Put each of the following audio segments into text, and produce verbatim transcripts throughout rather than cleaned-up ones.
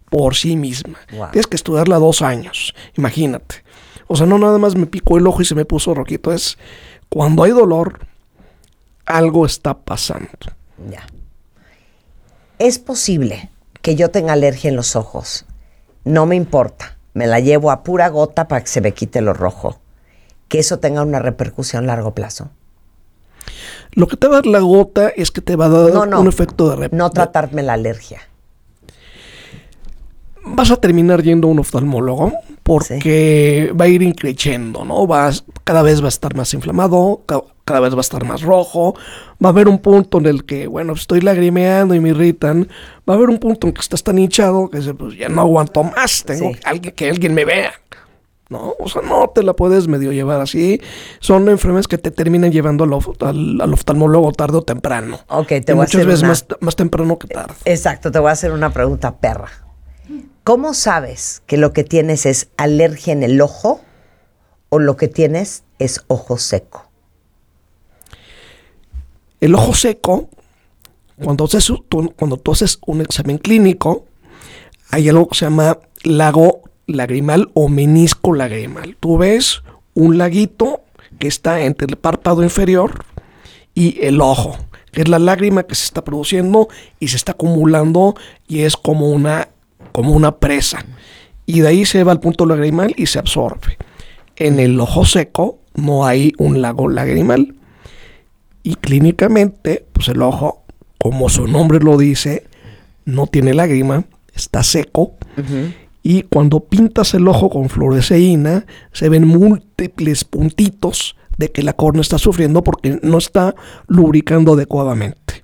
por sí misma. Wow. Tienes que estudiarla dos años, imagínate. O sea, no nada más me picó el ojo y se me puso rojito. Es cuando hay dolor, algo está pasando. Ya. Es posible que yo tenga alergia en los ojos. No me importa. Me la llevo a pura gota para que se me quite lo rojo. Que eso tenga una repercusión a largo plazo. Lo que te va a dar la gota es que te va a dar No, no. un efecto de... Rep- No tratarme la alergia. Vas a terminar yendo a un oftalmólogo porque sí. va a ir increciendo, ¿no? Vas, cada vez va a estar más inflamado, ca- cada vez va a estar más rojo. Va a haber un punto en el que, bueno, estoy lagrimeando y me irritan. Va a haber un punto en que estás tan hinchado que pues, ya no aguanto más. Tengo Sí. que, alguien, que alguien me vea. ¿No? O sea, no te la puedes medio llevar así. Son enfermedades que te terminan llevando al, of- al, al oftalmólogo tarde o temprano. Ok, te y voy a muchas hacer veces una... más, más temprano que tarde. Exacto, te voy a hacer una pregunta perra. ¿Cómo sabes que lo que tienes es alergia en el ojo o lo que tienes es ojo seco? El ojo seco, cuando, haces, tú, cuando tú haces un examen clínico, hay algo que se llama lago lagrimal o menisco lagrimal. Tú ves un laguito que está entre el párpado inferior y el ojo, que es la lágrima que se está produciendo y se está acumulando y es como una, como una presa. Y de ahí se va al punto lagrimal y se absorbe. En el ojo seco no hay un lago lagrimal. Y clínicamente, pues el ojo, como su nombre lo dice, no tiene lágrima, está seco. Uh-huh. Y cuando pintas el ojo con fluoresceína, se ven múltiples puntitos de que la córnea está sufriendo porque no está lubricando adecuadamente.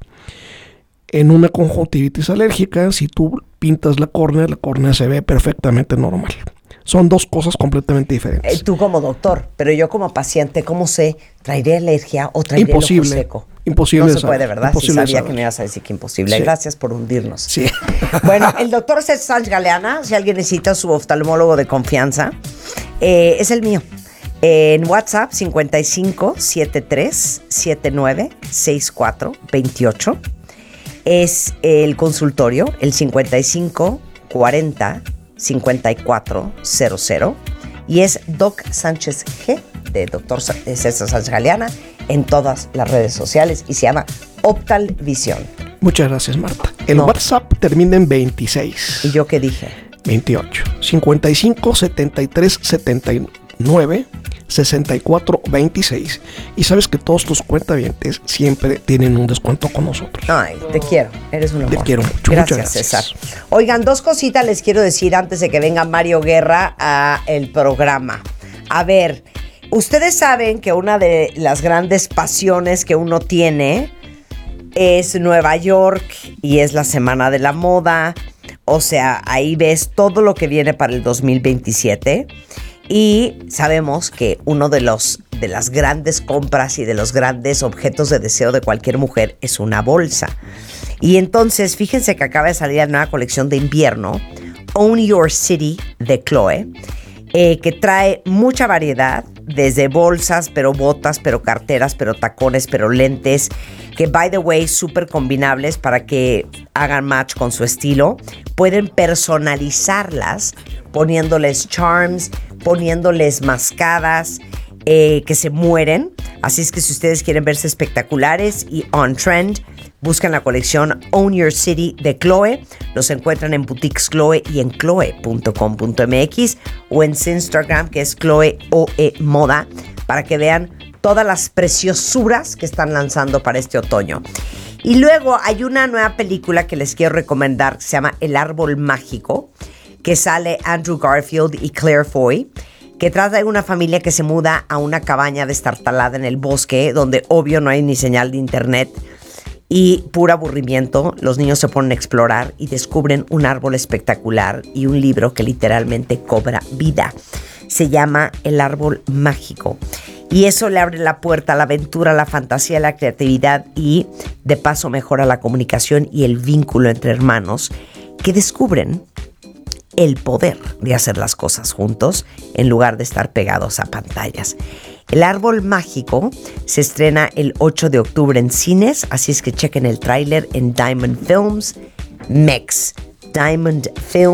En una conjuntivitis alérgica, si tú pintas la córnea, la córnea se ve perfectamente normal. Son dos cosas completamente diferentes. Eh, tú como doctor, pero yo como paciente, ¿cómo sé? ¿Traeré alergia o traeré imposible, el ojo seco? Imposible. No se saber, puede, ¿verdad? Imposible Si sabía saber. que me ibas a decir que imposible. Sí. Gracias por hundirnos. Sí. Bueno, el doctor César Sánchez Galeana, si alguien necesita su oftalmólogo de confianza, eh, es el mío. Eh, en WhatsApp, cincuenta y cinco, setenta y tres, setenta y nueve, sesenta y cuatro, veintiocho. Es el consultorio, el cincuenta y cinco, cuarenta, cincuenta y cuatro, cero cero. Y es Doc Sánchez G, de doctor César Sánchez Galeana, en todas las redes sociales y se llama Optal Visión. Muchas gracias, Marta. El No. WhatsApp termina en veintiséis. ¿Y yo qué dije? veintiocho. cincuenta y cinco, setenta y tres, setenta y nueve, sesenta y cuatro, veintiséis. Y sabes que todos tus cuentavientes siempre tienen un descuento con nosotros. Ay, te quiero. Eres un amor. Te quiero mucho. Gracias, Muchas César. gracias. Oigan, dos cositas les quiero decir antes de que venga Mario Guerra a el programa. A ver, ustedes saben que una de las grandes pasiones que uno tiene es Nueva York y es la Semana de la Moda. O sea, ahí ves todo lo que viene para el dos mil veintisiete. Y sabemos que uno de los de las grandes compras y de los grandes objetos de deseo de cualquier mujer es una bolsa. Y entonces, fíjense que acaba de salir la nueva colección de invierno, Own Your City, de Chloe, eh, que trae mucha variedad, desde bolsas, pero botas, pero carteras, pero tacones, pero lentes, que, by the way, súper combinables para que hagan match con su estilo. Pueden personalizarlas poniéndoles charms, poniéndoles mascadas, eh, que se mueren. Así es que si ustedes quieren verse espectaculares y on trend, buscan la colección Own Your City de Chloe. Los encuentran en Boutiques Chloe y en chloe punto com punto m x o en su Instagram, que es Chloe O E Moda, para que vean todas las preciosuras que están lanzando para este otoño. Y luego hay una nueva película que les quiero recomendar que se llama El Árbol Mágico, que sale Andrew Garfield y Claire Foy, que trata de una familia que se muda a una cabaña destartalada en el bosque, donde obvio no hay ni señal de internet y puro aburrimiento. Los niños se ponen a explorar y descubren un árbol espectacular y un libro que literalmente cobra vida. Se llama El Árbol Mágico. Y eso le abre la puerta a la aventura, a la fantasía, a la creatividad y de paso mejora la comunicación y el vínculo entre hermanos que descubren el poder de hacer las cosas juntos en lugar de estar pegados a pantallas. El Árbol Mágico se estrena el ocho de octubre en cines, así es que chequen el tráiler en Diamond Films Mex. Diamond Films